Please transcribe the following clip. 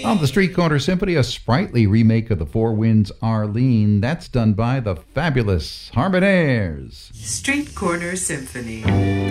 On the Street Corner Symphony, a sprightly remake of the Four Winds Arlene. That's done by the fabulous Harmonaires. Street Corner Symphony.